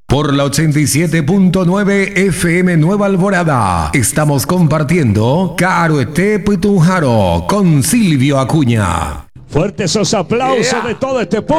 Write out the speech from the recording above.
Por la 87.9 FM Nueva Alvorada, estamos compartiendo Caroete Putunjaro con Silvio Acuña. Fuertes esos aplausos de todo este público.